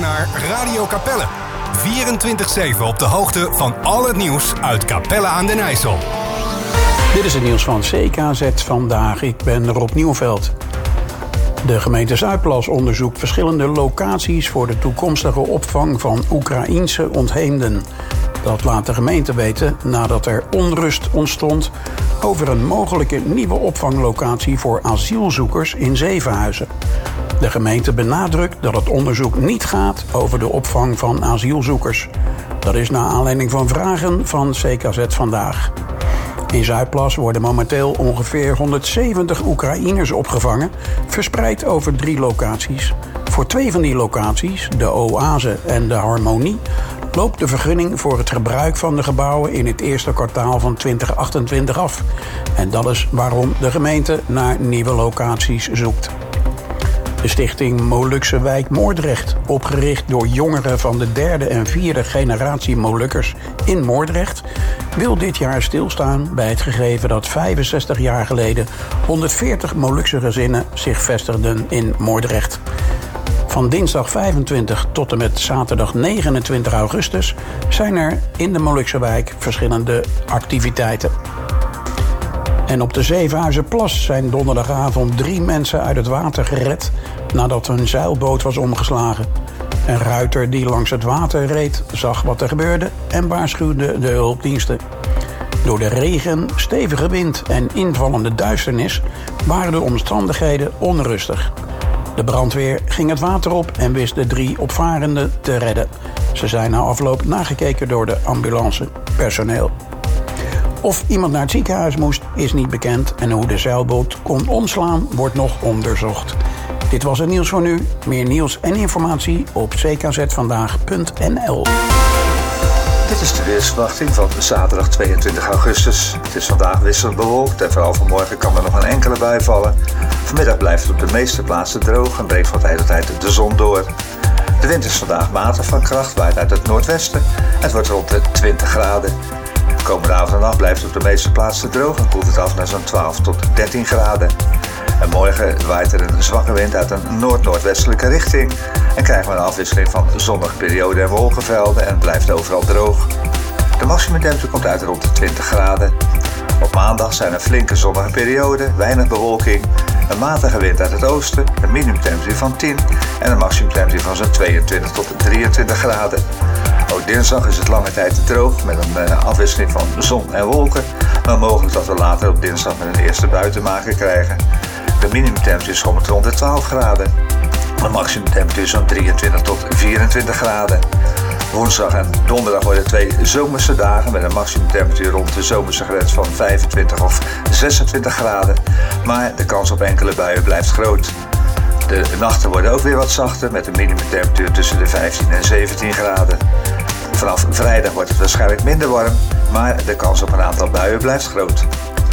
naar Radio Capelle. 24/7 op de hoogte van al het nieuws uit Capelle aan den IJssel. Dit is het nieuws van CKZ vandaag. Ik ben Rob Nieuwveld. De gemeente Zuidplas onderzoekt verschillende locaties voor de toekomstige opvang van Oekraïense ontheemden. Dat laat de gemeente weten nadat er onrust ontstond over een mogelijke nieuwe opvanglocatie voor asielzoekers in Zevenhuizen. De gemeente benadrukt dat het onderzoek niet gaat over de opvang van asielzoekers. Dat is naar aanleiding van vragen van CKZ vandaag. In Zuidplas worden momenteel ongeveer 170 Oekraïners opgevangen, verspreid over 3 locaties. Voor 2 van die locaties, de Oase en de Harmonie, loopt de vergunning voor het gebruik van de gebouwen in het eerste kwartaal van 2028 af. En dat is waarom de gemeente naar nieuwe locaties zoekt. De stichting Molukse Wijk Moordrecht, opgericht door jongeren van de 3e en 4e generatie Molukkers in Moordrecht, wil dit jaar stilstaan bij het gegeven dat 65 jaar geleden 140 Molukse gezinnen zich vestigden in Moordrecht. Van dinsdag 25 tot en met zaterdag 29 augustus zijn er in de Molukse Wijk verschillende activiteiten. En op de Zevenhuizenplas zijn donderdagavond 3 mensen uit het water gered nadat hun zeilboot was omgeslagen. Een ruiter die langs het water reed zag wat er gebeurde en waarschuwde de hulpdiensten. Door de regen, stevige wind en invallende duisternis waren de omstandigheden onrustig. De brandweer ging het water op en wist de 3 opvarenden te redden. Ze zijn na afloop nagekeken door de ambulancepersoneel. Of iemand naar het ziekenhuis moest, is niet bekend en hoe de zeilboot kon omslaan, wordt nog onderzocht. Dit was het nieuws voor nu. Meer nieuws en informatie op ckzvandaag.nl. Dit is de weersverwachting van zaterdag 22 augustus. Het is vandaag wisselend bewolkt en vooral vanmorgen kan er nog een enkele bui vallen. Vanmiddag blijft het op de meeste plaatsen droog en breekt van tijd tot tijd de zon door. De wind is vandaag matig van kracht, waait uit het noordwesten. Het wordt rond de 20 graden. De komende avond en nacht blijft het op de meeste plaatsen droog en koelt het af naar zo'n 12 tot 13 graden. En morgen waait er een zwakke wind uit een noord-noordwestelijke richting en krijgen we een afwisseling van zonnige perioden en wolkenvelden en het blijft overal droog. De maximumtemperatuur komt uit rond de 20 graden. Op maandag zijn er flinke zonnige perioden, weinig bewolking, een matige wind uit het oosten, een minimumtemperatuur van 10 en een maximumtemperatuur van zo'n 22 tot 23 graden. Ook dinsdag is het lange tijd droog met een afwisseling van zon en wolken, maar mogelijk dat we later op dinsdag met een eerste bui te maken krijgen. De minimumtemperatuur schommelt rond de 12 graden. De maximumtemperatuur zo'n 23 tot 24 graden. Woensdag en donderdag worden 2 zomerse dagen met een maximumtemperatuur rond de zomerse grens van 25 of 26 graden. Maar de kans op enkele buien blijft groot. De nachten worden ook weer wat zachter met een minimumtemperatuur tussen de 15 en 17 graden. Vanaf vrijdag wordt het waarschijnlijk minder warm, maar de kans op een aantal buien blijft groot.